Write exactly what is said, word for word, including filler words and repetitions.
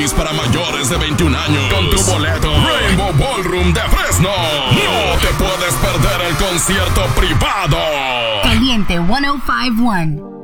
gratis para mayores de veintiún años. Con tu boleto Rainbow Ballroom de Fresno. No te puedes perder el concierto privado. Caliente ciento cincuenta y uno.